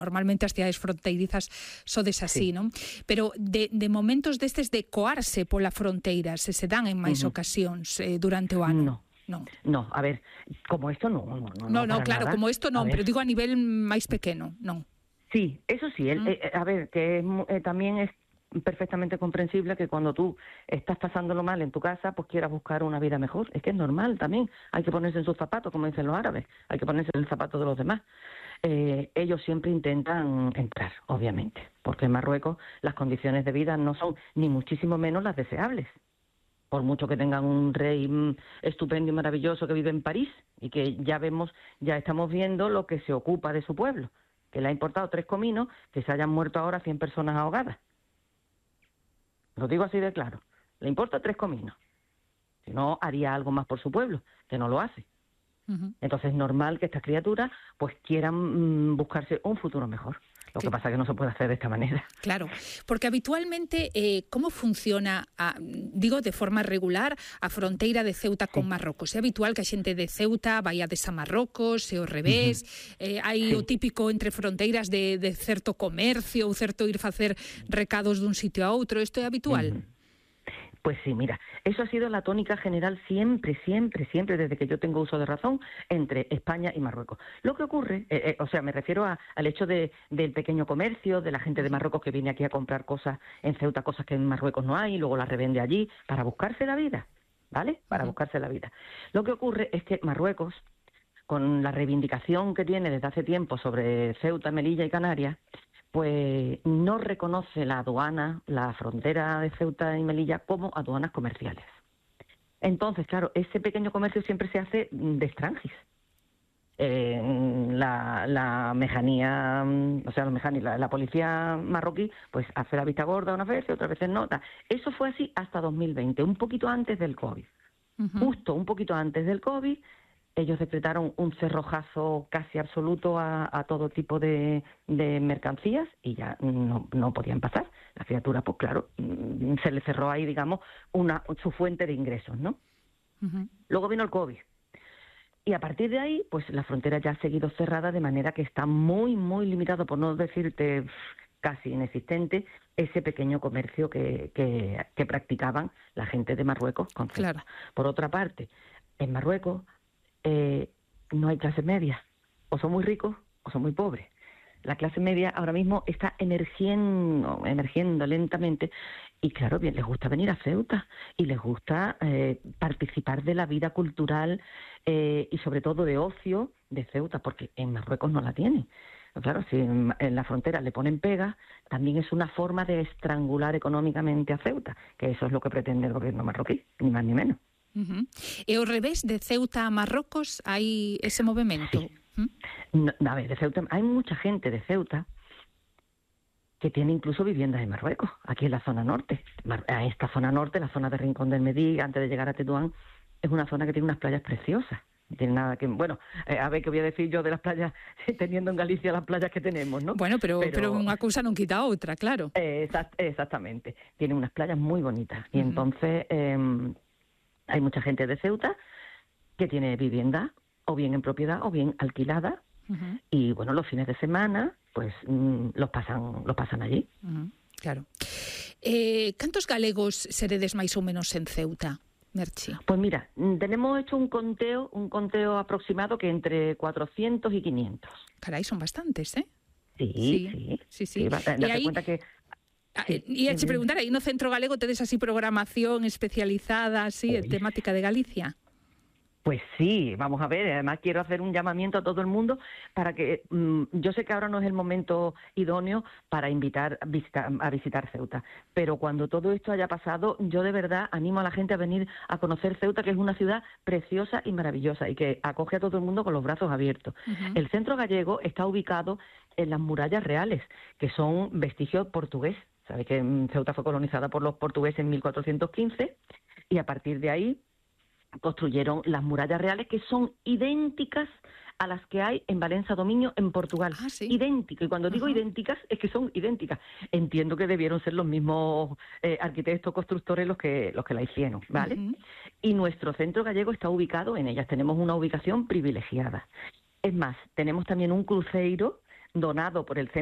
normalmente as cidades fronteirizas sodes así, non? Pero de momentos destes de coarse pola fronteira, se dan en máis ocasións durante o ano? No, a ver, como esto no, claro, nada. Como esto non, pero digo a nivel máis pequeno, non. Sí, eso sí, a ver, que también es perfectamente comprensible que cuando tú estás pasándolo mal en tu casa, pues quieras buscar una vida mejor. Es que es normal también, hay que ponerse en sus zapatos, como dicen los árabes, hay que ponerse en el zapato de los demás. Ellos siempre intentan entrar, obviamente, porque en Marruecos las condiciones de vida no son ni muchísimo menos las deseables. Por mucho que tengan un rey estupendo y maravilloso que vive en París y que ya estamos viendo lo que se ocupa de su pueblo, que le ha importado 3 cominos que se hayan muerto ahora 100 personas ahogadas. Lo digo así de claro. Le importa 3 cominos. Si no, haría algo más por su pueblo, que no lo hace. Entonces es normal que estas criaturas pues quieran buscarse un futuro mejor. Lo que pasa es que no se puede hacer de esta manera. Claro, porque habitualmente, ¿cómo funciona, digo, de forma regular, a fronteira de Ceuta con Marrocos? É habitual que a xente de Ceuta vaiades a Marrocos, e ao revés? Hai o típico entre fronteiras de certo comercio ou certo ir facer recados dun sitio a outro? Isto é habitual? Pues sí, mira, eso ha sido la tónica general siempre, desde que yo tengo uso de razón, entre España y Marruecos. Lo que ocurre, me refiero al hecho del pequeño comercio, de la gente de Marruecos que viene aquí a comprar cosas en Ceuta, cosas que en Marruecos no hay, y luego las revende allí para buscarse la vida, ¿vale? Para buscarse la vida. Lo que ocurre es que Marruecos, con la reivindicación que tiene desde hace tiempo sobre Ceuta, Melilla y Canarias, pues no reconoce la aduana, la frontera de Ceuta y Melilla como aduanas comerciales. Entonces, claro, ese pequeño comercio siempre se hace de extranjis. La mejanía, la policía marroquí, pues hace la vista gorda unas veces, otras veces no. Eso fue así hasta 2020, un poquito antes del COVID. Justo un poquito antes del COVID, ellos decretaron un cerrojazo casi absoluto a todo tipo de mercancías y ya no podían pasar. La criatura, pues claro, se le cerró ahí, digamos, su fuente de ingresos, ¿no? Luego vino el COVID. Y a partir de ahí, pues la frontera ya ha seguido cerrada, de manera que está muy, muy limitado, por no decirte casi inexistente, ese pequeño comercio que practicaban la gente de Marruecos con Ceuta. Claro. Por otra parte, en Marruecos no hay clase media, o son muy ricos o son muy pobres. La clase media ahora mismo está emergiendo lentamente y claro, bien, les gusta venir a Ceuta y les gusta participar de la vida cultural y sobre todo de ocio de Ceuta, porque en Marruecos no la tienen. Claro, si en la frontera le ponen pegas, también es una forma de estrangular económicamente a Ceuta, que eso es lo que pretende el gobierno marroquí, ni más ni menos. E ao revés, de Ceuta a Marrocos hai ese movimento? Sí. No, a ver, de Ceuta hay mucha gente de Ceuta que tiene incluso viviendas en Marruecos, aquí en la zona norte. Esta zona norte, la zona de Rincón del Medí, antes de llegar a Tetuán, es una zona que tiene unas playas preciosas. No tiene nada que... Bueno, a ver, ¿qué voy a decir yo de las playas, teniendo en Galicia las playas que tenemos, ¿no? Bueno, pero unha cousa non quita a outra, claro. Exactamente. Tiene unas playas muy bonitas. Y entonces hay mucha gente de Ceuta que tiene vivienda o bien en propiedad o bien alquilada y bueno, los fines de semana pues los pasan allí. Claro. Cantos galegos seredes máis ou menos en Ceuta, Merchi? Pues mira, tenemos hecho un conteo aproximado que entre 400 y 500. Carai, son bastantes, ¿eh? Sí. Date cuenta que... E a che preguntar, aí no Centro Galego tedes así programación especializada así, temática de Galicia? Pues sí, vamos a ver, además quiero hacer un llamamiento a todo el mundo para que, yo sé que ahora no es el momento idóneo para invitar a visitar Ceuta, pero cuando todo esto haya pasado, yo de verdad animo a la gente a venir a conocer Ceuta, que es una ciudad preciosa y maravillosa y que acoge a todo el mundo con los brazos abiertos. El Centro Gallego está ubicado en las murallas reales, que son vestigios portugués. Sabéis que Ceuta fue colonizada por los portugueses en 1415 y a partir de ahí construyeron las murallas reales, que son idénticas a las que hay en Valencia Dominio, en Portugal. ¿Sí? Idénticas. Y cuando digo idénticas, es que son idénticas. Entiendo que debieron ser los mismos arquitectos, constructores los que la hicieron, ¿vale? Y nuestro Centro Gallego está ubicado en ellas. Tenemos una ubicación privilegiada. Es más, tenemos también un cruceiro donado por el